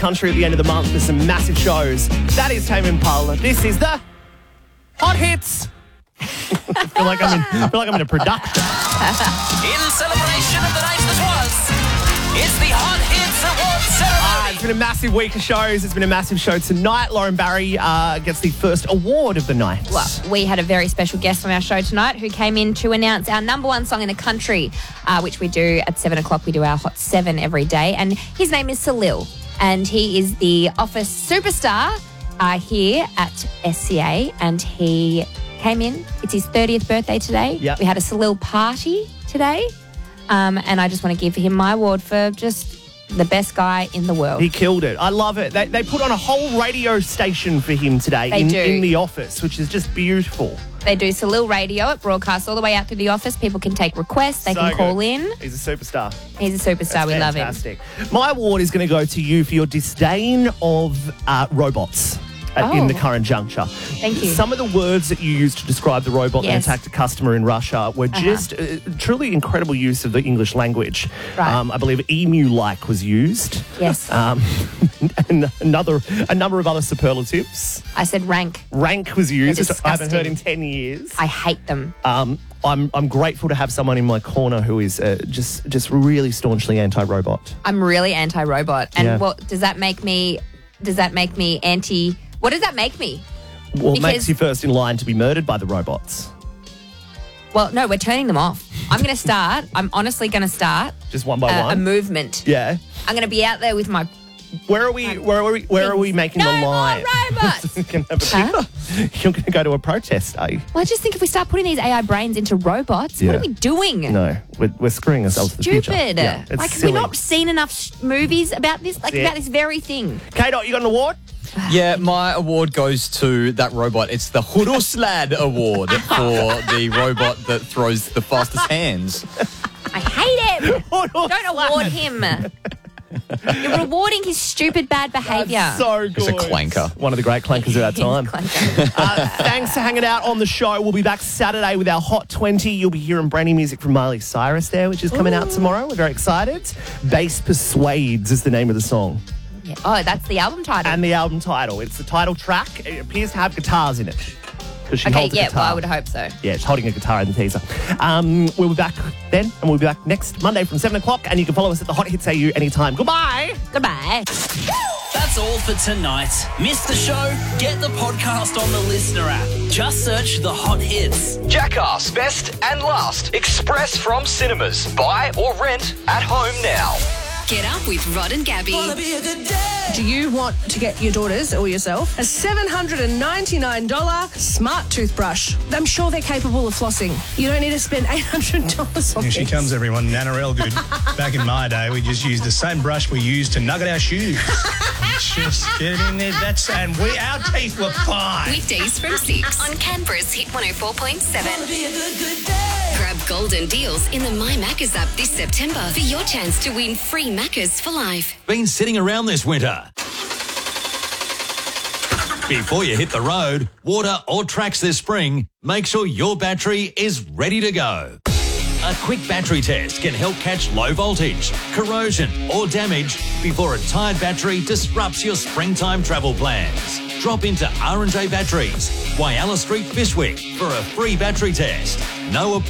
country at the end of the month with some massive shows. That is Tame Impala. This is the Hot Hits. I feel like I'm in a production. In celebration of the night that was, it's the Hot Hits Awards ceremony. It's been a massive week of shows. It's been a massive show tonight. Lauren Barry gets the first award of the night. Well, we had a very special guest on our show tonight who came in to announce our number one song in the country, which we do at 7 o'clock. We do our Hot 7 every day. And his name is Salil. And he is the Office superstar here at SCA. And he came in. It's his 30th birthday today. Yep. We had a Salil party today. And I just want to give him my award for just the best guy in the world. He killed it. I love it. They put on a whole radio station for him today in the office, which is just beautiful. They do Salil Radio. It broadcasts all the way out through the office. People can take requests. They can call in. He's a superstar. He's a superstar. We love him. Fantastic. My award is going to go to you for your disdain of robots. In the current juncture. Thank you. Some of the words that you used to describe the robot that attacked a customer in Russia were just truly incredible use of the English language. Right. I believe emu-like was used. Yes. And a number of other superlatives. I said rank. Rank was used, which I haven't heard in disgusting. 10 years. I hate them. I'm grateful to have someone in my corner who is just really staunchly anti-robot. I'm really anti-robot. And Yeah. what does that make me? Does that make me anti? What does that make me? Well, it makes you first in line to be murdered by the robots. Well, no, we're turning them off. I'm going to start. I'm honestly going to start Just one by one? a movement. Yeah. I'm going to be out there with my. Where are we making the line? No more robots. You're going to go to a protest, are you? Well, I just think if we start putting these AI brains into robots, what are we doing? No, we're screwing ourselves for the future. Stupid. Yeah, it's like, silly. we've not seen enough movies about this, about this very thing. K-Dot, you got an award? Yeah, my award goes to that robot. It's the Huruslad Award for the robot that throws the fastest hands. I hate him. Don't award him. You're rewarding his stupid bad behaviour. That's so good. He's a clanker. One of the great clankers of our time. Thanks for hanging out on the show. We'll be back Saturday with our Hot 20. You'll be hearing brand new music from Miley Cyrus there, which is coming out tomorrow. We're very excited. Bass Persuades is the name of the song. Yeah. Oh, that's the album title. And the album title. It's the title track. It appears to have guitars in it. She holds a guitar. Well, I would hope so. Yeah, she's holding a guitar in the teaser. We'll be back then, and we'll be back next Monday from 7 o'clock, and you can follow us at the Hot Hits AU anytime. Goodbye! Goodbye. That's all for tonight. Missed the show? Get the podcast on the Listener app. Just search the Hot Hits. Jackass Best and Last. Express from cinemas. Buy or rent at home now. Get up with Rod and Gabby. Do you want to get your daughters or yourself a $799 smart toothbrush? I'm sure they're capable of flossing. You don't need to spend $800 on Here she this. comes, everyone. Nana Elgood. Back in my day, we just used the same brush we used to nugget our shoes. Just get it in there. Our teeth were fine. Weekdays from 6 on Canberra's Hit 104.7. Grab golden deals in the My Maccas app this September for your chance to win free Maccas for life. Been sitting around this winter? Before you hit the road, water or tracks this spring, make sure your battery is ready to go. A quick battery test can help catch low voltage, corrosion or damage before a tired battery disrupts your springtime travel plans. Drop into R&J Batteries, Whyalla Street, Bishwick for a free battery test. No